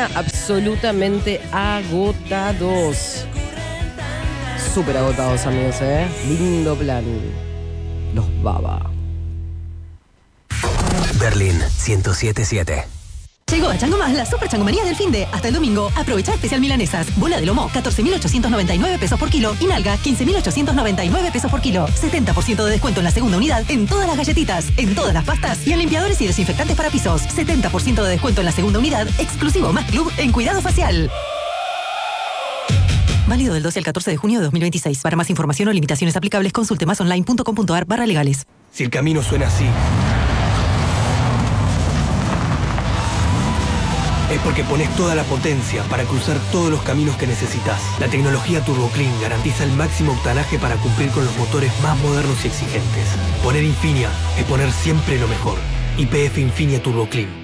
Argentina absolutamente agotados. Súper agotados, amigos, ¿eh? Lindo plan. Los Baba. Berlín 107.7. Llegó a Chango Más la super changomanía del finde. Hasta el domingo, aprovecha especial milanesas. Bola de lomo, 14.899 pesos por kilo. Y nalga, 15.899 pesos por kilo. 70% de descuento en la segunda unidad en todas las galletitas, en todas las pastas y en limpiadores y desinfectantes para pisos. 70% de descuento en la segunda unidad, exclusivo Más Club en cuidado facial. Válido del 12 al 14 de junio de 2026. Para más información o limitaciones aplicables, consulte masonline.com.ar/legales. Si el camino suena así, es porque pones toda la potencia para cruzar todos los caminos que necesitas. La tecnología Turbo Clean garantiza el máximo octanaje para cumplir con los motores más modernos y exigentes. Poner Infinia es poner siempre lo mejor. YPF Infinia Turbo Clean.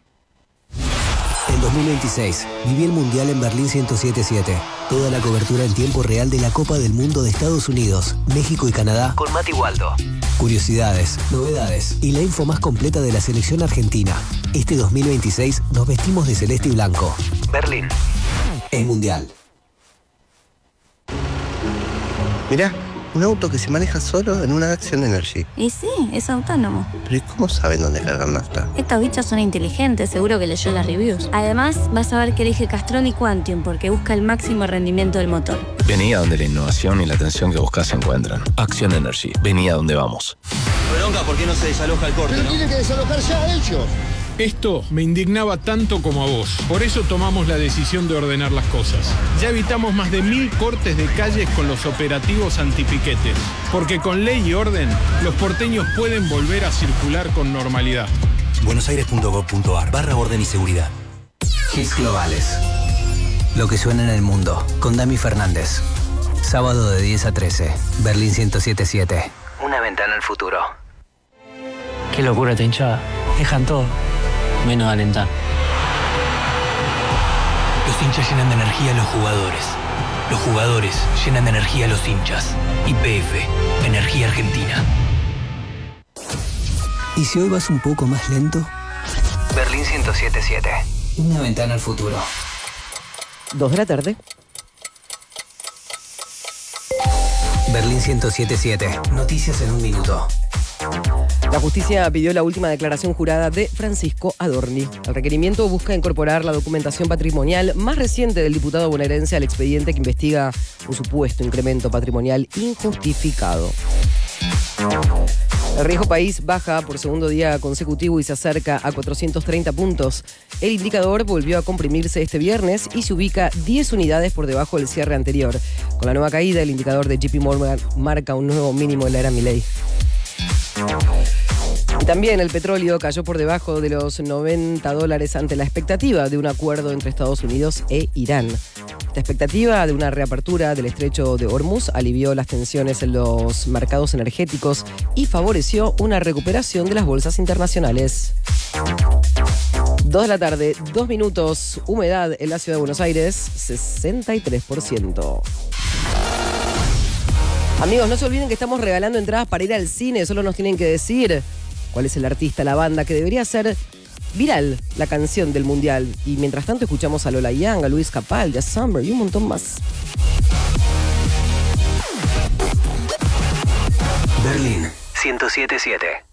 En 2026, viví el Mundial en Berlín 107.7. Toda la cobertura en tiempo real de la Copa del Mundo de Estados Unidos, México y Canadá con Mati Waldo. Curiosidades, novedades y la info más completa de la selección argentina. Este 2026 nos vestimos de celeste y blanco. Berlín es Mundial. Mirá, un auto que se maneja solo en una Action Energy. Y sí, es autónomo. Pero ¿y cómo saben dónde cargar nafta? Estos bichos son inteligentes, seguro que leyó las reviews. Además, vas a ver que elige Castrol y Quantium porque busca el máximo rendimiento del motor. Vení a donde la innovación y la atención que buscas se encuentran. Action Energy. Vení a donde vamos. Bronca, ¿por qué no se desaloja el corte, no? Tiene que desalojar ya ellos. Esto me indignaba tanto como a vos. Por eso tomamos la decisión de ordenar las cosas. Ya evitamos más de 1000 cortes de calles con los operativos antipiquetes. Porque con ley y orden, los porteños pueden volver a circular con normalidad. buenosaires.gov.ar/orden y seguridad. Hits globales. Lo que suena en el mundo. Con Dami Fernández. Sábado de 10 a 13. Berlín 107.7. Una ventana al futuro. Qué locura esta hinchada. Dejan todo, menos alentar. Los hinchas llenan de energía a los jugadores. Los jugadores llenan de energía a los hinchas. YPF, Energía Argentina. ¿Y si hoy vas un poco más lento? Berlín 107.7. Una ventana al futuro. 2 de la tarde. Berlín 107.7. Noticias en un minuto. La justicia pidió la última declaración jurada de Francisco Adorni. El requerimiento busca incorporar la documentación patrimonial más reciente del diputado bonaerense al expediente que investiga un supuesto incremento patrimonial injustificado. El riesgo país baja por segundo día consecutivo y se acerca a 430 puntos. El indicador volvió a comprimirse este viernes y se ubica 10 unidades por debajo del cierre anterior. Con la nueva caída, el indicador de JP Morgan marca un nuevo mínimo en la era Milei. Y también el petróleo cayó por debajo de los $90 ante la expectativa de un acuerdo entre Estados Unidos e Irán. La expectativa de una reapertura del estrecho de Hormuz alivió las tensiones en los mercados energéticos y favoreció una recuperación de las bolsas internacionales. 2 de la tarde, 2 minutos, humedad en la ciudad de Buenos Aires, 63%. Amigos, no se olviden que estamos regalando entradas para ir al cine. Solo nos tienen que decir cuál es el artista, la banda que debería ser viral la canción del Mundial. Y mientras tanto escuchamos a Lola Young, a Luis Capaldi, a Summer y un montón más. Berlín 107.7.